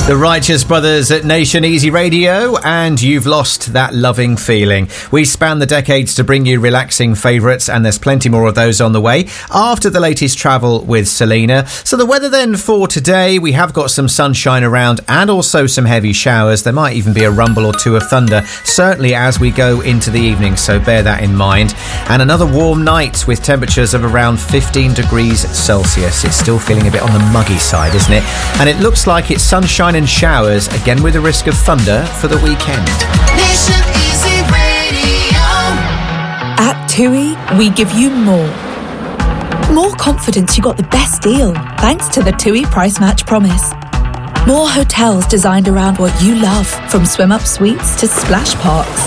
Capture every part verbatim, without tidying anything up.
The Righteous Brothers at Nation Easy Radio, and You've Lost That Loving Feeling. We span the decades to bring you relaxing favourites, and there's plenty more of those on the way after the latest travel with Selena. So the weather then for today, we have got some sunshine around and also some heavy showers. There might even be a rumble or two of thunder, certainly as we go into the evening, so bear that in mind. And another warm night with temperatures of around fifteen degrees Celsius. It's still feeling a bit on the muggy side, isn't it? And it looks like it's sunshine and showers, again with a risk of thunder for the weekend. Nation Easy Radio. At TUI, we give you more. More confidence you got the best deal, thanks to the TUI Price Match Promise. More hotels designed around what you love, from swim-up suites to splash parks.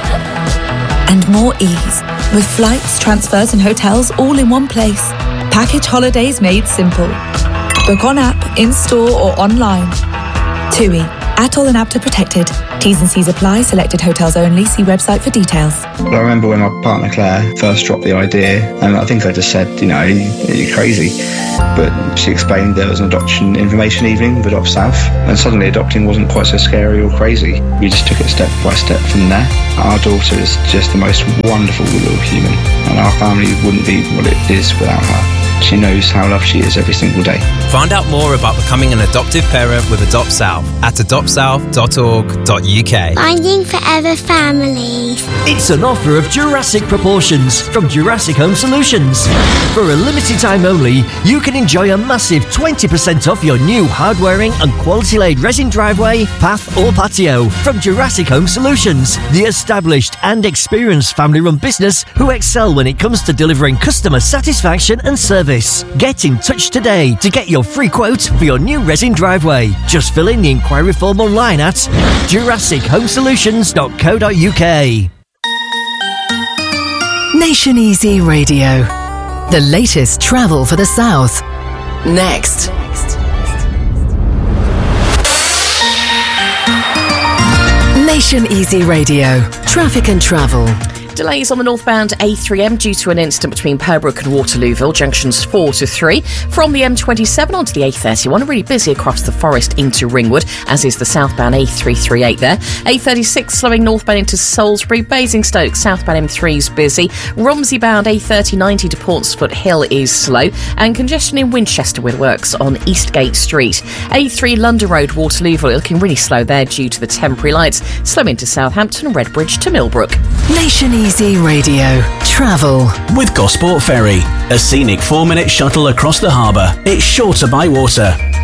And more ease, with flights, transfers and hotels all in one place. Package holidays made simple. Book on app, in-store or online. TUI. Atoll and APTA protected. T's and C's apply. Selected hotels only. See website for details. I remember when my partner Claire first dropped the idea, and I think I just said, you know, you're crazy. But she explained there was an adoption information evening with Adopt South, and suddenly adopting wasn't quite so scary or crazy. We just took it step by step from there. Our daughter is just the most wonderful little human, and our family wouldn't be what it is without her. She knows how loved she is every single day. Find out more about becoming an adoptive parent with Adopt South at adopt south dot org dot U K. Finding forever families. It's an offer of Jurassic proportions from Jurassic Home Solutions. For a limited time only, you can enjoy a massive twenty percent off your new hard-wearing and quality-laid resin driveway, path or patio from Jurassic Home Solutions, the established and experienced family-run business who excel when it comes to delivering customer satisfaction and service. Get in touch today to get your free quote for your new resin driveway. Just fill in the inquiry form online at jurassic home solutions dot co dot U K. Nation Easy Radio. The latest travel for the South. Next. Nation Easy Radio. Traffic and travel. Delays on the northbound A three M due to an incident between Pembroke and Waterlooville, junctions four to three. From the M twenty-seven onto the A thirty-one, really busy across the Forest into Ringwood, as is the southbound A three thirty-eight there. A thirty-six slowing northbound into Salisbury. Basingstoke, southbound M three is busy. Romsey bound A thirty ninety to Portsmouth Hill is slow. And congestion in Winchester with works on Eastgate Street. A three London Road, Waterlooville, looking really slow there due to the temporary lights. Slow into Southampton, Redbridge to Millbrook. Nation Easy Radio. Travel. With Gosport Ferry, a scenic four-minute shuttle across the harbour. It's shorter by water.